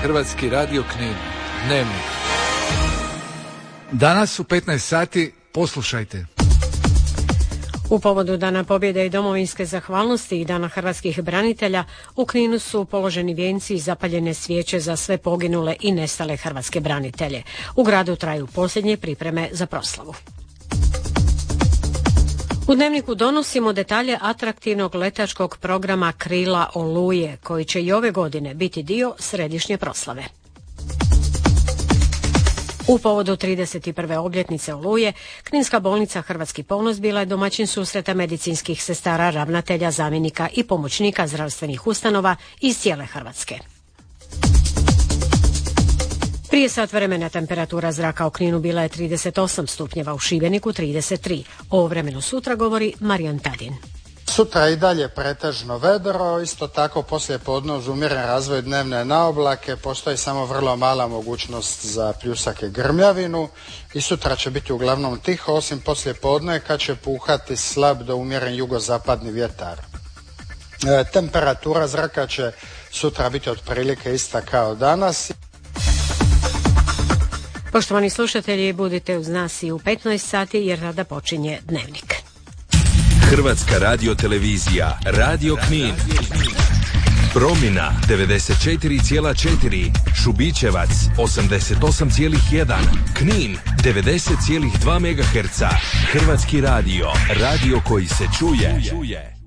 Hrvatski radio Knin. Dnevnik. Danas u 15 sati poslušajte. U povodu Dana pobjede i domovinske zahvalnosti i Dana hrvatskih branitelja u Kninu su položeni vijenci i zapaljene svijeće za sve poginule i nestale hrvatske branitelje. U gradu traju posljednje pripreme za proslavu. U Dnevniku donosimo detalje atraktivnog letačkog programa Krila Oluje, koji će i ove godine biti dio središnje proslave. U povodu 31. obljetnice Oluje, Kninska bolnica Hrvatski ponos bila je domaćin susreta medicinskih sestara, ravnatelja, zamjenika i pomoćnika zdravstvenih ustanova iz cijele Hrvatske. Prije sat vremena temperatura zraka u Kninu bila je 38 stupnjeva, u Šibeniku 33. O vremenu sutra govori Marijan Tadin. Sutra i dalje pretežno vedro, isto tako poslije podne uz umjeren razvoj dnevne naoblake, postoji samo vrlo mala mogućnost za pljusak i grmljavinu i sutra će biti uglavnom tiho, osim poslije podne kad će puhati slab do umjeren jugozapadni vjetar. Temperatura zraka će sutra biti otprilike ista kao danas. Poštovani slušatelji, budite uz nas i u 15 sati jer tada počinje Dnevnik. Hrvatska radiotelevizija, Radio Knin. Promina 94,4, Šubićevac 88,1, Knin 90,2 MHz. Hrvatski radio, radio koji se čuje.